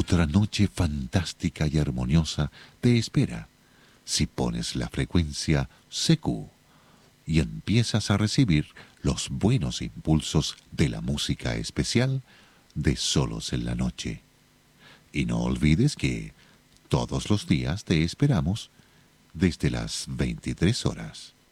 Otra noche fantástica y armoniosa te espera si pones la frecuencia CQ y empiezas a recibir los buenos impulsos de la música especial de Solos en la Noche. Y no olvides que todos los días te esperamos desde las 23 horas.